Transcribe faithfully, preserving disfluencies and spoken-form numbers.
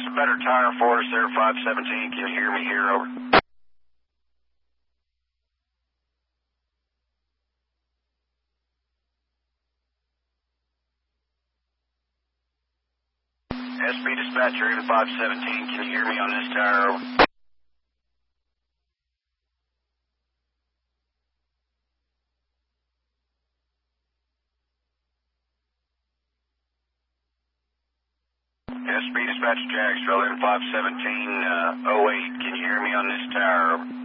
us a better tire for us there, five seventeen. Can you hear me here? Over. S B dispatcher, even five seventeen. Can you hear me on this tire? Over. S B dispatcher, Jacksonville, in five seventeen, uh, oh eight. Can you hear me on this tire? Over.